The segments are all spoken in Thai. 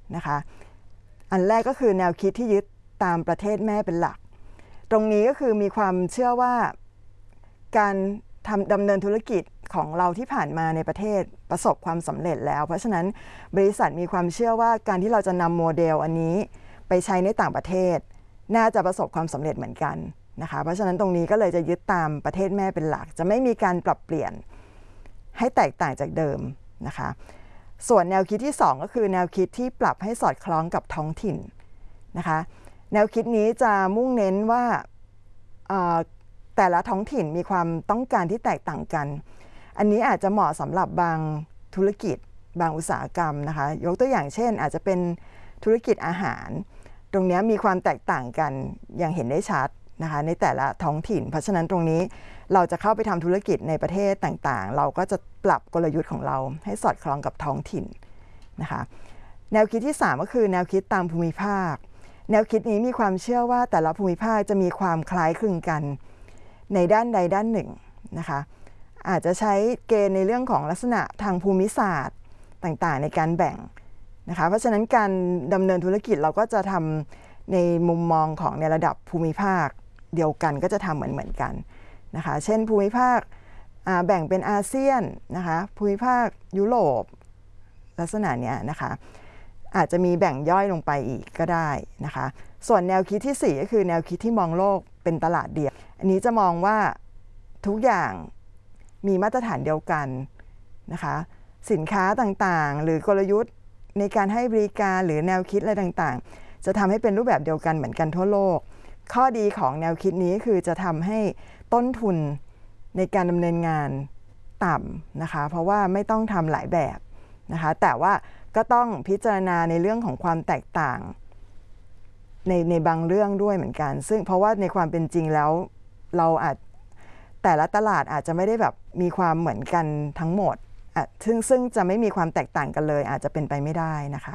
นะคะอันแรกก็คือแนวคิดที่ยึดตามประเทศแม่เป็นหลักตรงนี้ก็คือมีความเชื่อว่าการดำเนินธุรกิจของเราที่ผ่านมาในประเทศประสบความสำเร็จแล้วเพราะฉะนั้นบริษัทมีความเชื่อว่าการที่เราจะนำโมเดลอันนี้ไปใช้ในต่างประเทศน่าจะประสบความสำเร็จเหมือนกันนะคะเพราะฉะนั้นตรงนี้ก็เลยจะยึดตามประเทศแม่เป็นหลักจะไม่มีการปรับเปลี่ยนให้แตกต่างจากเดิมนะคะส่วนแนวคิดที่2ก็คือแนวคิดที่ปรับให้สอดคล้องกับท้องถิ่นนะคะแนวคิดนี้จะมุ่งเน้นว่าแต่ละท้องถิ่นมีความต้องการที่แตกต่างกันอันนี้อาจจะเหมาะสำหรับบางธุรกิจบางอุตสาหกรรมนะคะยกตัวอย่างเช่นอาจจะเป็นธุรกิจอาหารตรงนี้มีความแตกต่างกันอย่างเห็นได้ชัดนะคะในแต่ละท้องถิ่นเพราะฉะนั้นตรงนี้เราจะเข้าไปทำธุรกิจในประเทศต่างๆเราก็จะปรับกลยุทธ์ของเราให้สอดคล้องกับท้องถิ่นนะคะแนวคิดที่3ก็คือแนวคิดตามภูมิภาคแนวคิดนี้มีความเชื่อว่าแต่ละภูมิภาคจะมีความคล้ายคลึงกันในด้านใดด้านหนึ่งนะคะอาจจะใช้เกณฑ์ในเรื่องของลักษณะทางภูมิศาสตร์ต่างๆในการแบ่งนะคะเพราะฉะนั้นการดำเนินธุรกิจเราก็จะทำในมุมมองของในระดับภูมิภาคเดียวกันก็จะทำเหมือนกันนะคะเช่นภูมิภาคแบ่งเป็นอาเซียนนะคะภูมิภาคยุโรปลักษณะนี้นะคะอาจจะมีแบ่งย่อยลงไปอีกก็ได้นะคะส่วนแนวคิดที่4ก็คือแนวคิดที่มองโลกเป็นตลาดเดียวอันนี้จะมองว่าทุกอย่างมีมาตรฐานเดียวกันนะคะสินค้าต่างๆหรือกลยุทธ์ในการให้บริการหรือแนวคิดอะไรต่างๆจะทำให้เป็นรูปแบบเดียวกันเหมือนกันทั่วโลกข้อดีของแนวคิดนี้คือจะทำให้ต้นทุนในการดำเนินงานต่ำนะคะเพราะว่าไม่ต้องทำหลายแบบนะคะแต่ว่าก็ต้องพิจารณาในเรื่องของความแตกต่างในบางเรื่องด้วยเหมือนกันซึ่งเพราะว่าในความเป็นจริงแล้วเราอาจแต่ละตลาดอาจจะไม่ได้แบบมีความเหมือนกันทั้งหมดซึ่งจะไม่มีความแตกต่างกันเลยอาจจะเป็นไปไม่ได้นะคะ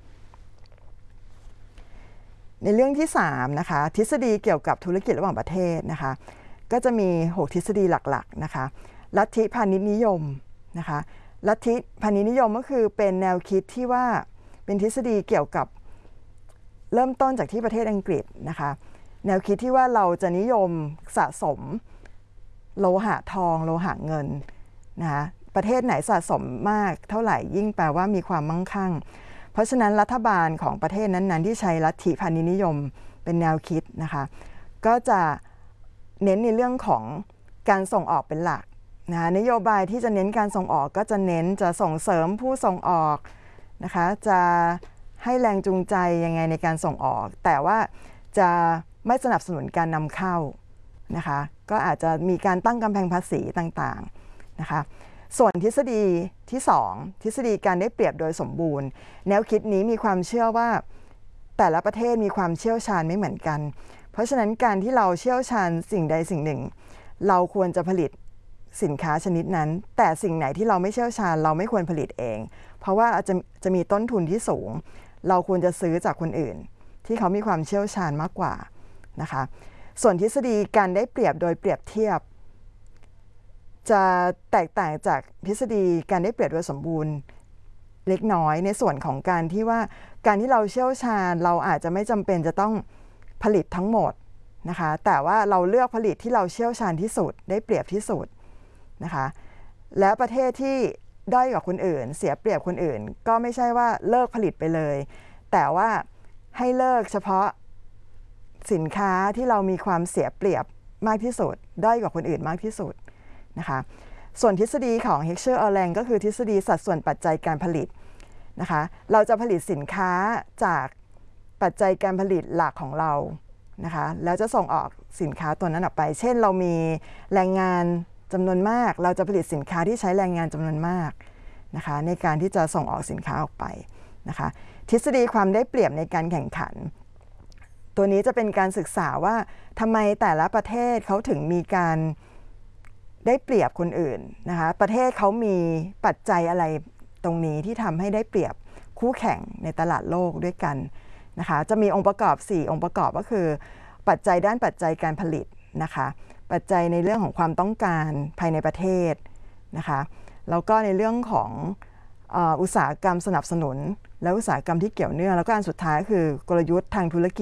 ในเรื่องที่3นะคะทฤษฎีเกี่ยวกับธุรกิจระหว่างประเทศนะคะก็จะมี6ทฤษฎีหลักๆนะคะลัทธิพาณิชย์นิยมนะคะลัทธิพาณิชย์นิยมก็คือเป็นแนวคิดที่ว่าเป็นทฤษฎีเกี่ยวกับเริ่มต้นจากที่ประเทศอังกฤษนะคะแนวคิดที่ว่าเราจะนิยมสะสมโลหะทองโลหะเงินนะคะประเทศไหนสะสมมากเท่าไหร่ยิ่งแปลว่ามีความมั่งคั่งเพราะฉะนั้นรัฐบาลของประเทศนั้นๆที่ใช้ลัทธิพาณิชย์นิยมเป็นแนวคิดนะคะก็จะเน้นในเรื่องของการส่งออกเป็นหลักนะนโยบายที่จะเน้นการส่งออกก็จะเน้นจะส่งเสริมผู้ส่งออกนะคะจะให้แรงจูงใจยังไงในการส่งออกแต่ว่าจะไม่สนับสนุนการนำเข้านะคะก็อาจจะมีการตั้งกำแพงภาษีต่างๆนะคะส่วนทฤษฎีที่2ทฤษฎีการได้เปรียบโดยสมบูรณ์แนวคิดนี้มีความเชื่อว่าแต่ละประเทศมีความเชี่ยวชาญไม่เหมือนกันเพราะฉะนั้นการที่เราเชี่ยวชาญสิ่งใดสิ่งหนึ่งเราควรจะผลิตสินค้าชนิดนั้นแต่สิ่งไหนที่เราไม่เชี่ยวชาญเราไม่ควรผลิตเองเพราะว่าจะมีต้นทุนที่สูงเราควรจะซื้อจากคนอื่นที่เขามีความเชี่ยวชาญมากกว่านะคะส่วนทฤษฎีการได้เปรียบโดยเปรียบเทียบจะแตกต่างจากทฤษฎีการได้เปรียบโดยสมบูรณ์เล็กน้อยในส่วนของการที่ว่าการที่เราเชี่ยวชาญเราอาจจะไม่จำเป็นจะต้องผลิตทั้งหมดนะคะแต่ว่าเราเลือกผลิตที่เราเชี่ยวชาญที่สุดได้เปรียบที่สุดนะคะและประเทศที่ด้อยกว่าคนอื่นเสียเปรียบคนอื่นก็ไม่ใช่ว่าเลิกผลิตไปเลยแต่ว่าให้เลิกเฉพาะสินค้าที่เรามีความเสียเปรียบมากที่สุดด้อยกว่าคนอื่นมากที่สุดนะคะส่วนทฤษฎีของ Heckscher-Erlang ก็คือทฤษฎีสัดส่วนปัจจัยการผลิตนะคะเราจะผลิตสินค้าจากปัจจัยการผลิตหลักของเรานะคะแล้วจะส่งออกสินค้าตัวนั้นออกไปเช่นเรามีแรงงานจำนวนมากเราจะผลิตสินค้าที่ใช้แรงงานจำนวนมากนะคะในการที่จะส่งออกสินค้าออกไปนะคะทฤษฎีความได้เปรียบในการแข่งขันตัวนี้จะเป็นการศึกษาว่าทำไมแต่ละประเทศเขาถึงมีการได้เปรียบคนอื่นนะคะประเทศเขามีปัจจัยอะไรตรงนี้ที่ทำให้ได้เปรียบคู่แข่งในตลาดโลกด้วยกันนะคะจะมีองค์ประกอบ4องค์ประกอบก็คือปัจจัยด้านปัจจัยการผลิตนะคะปัจจัยในเรื่องของความต้องการภายในประเทศนะคะแล้วก็ในเรื่องของอุตสาหกรรมสนับสนุนและอุตสาหกรรมที่เกี่ยวเนื่องแล้วก็อันสุดท้ายคือกลยุทธ์ทางธุรกิจ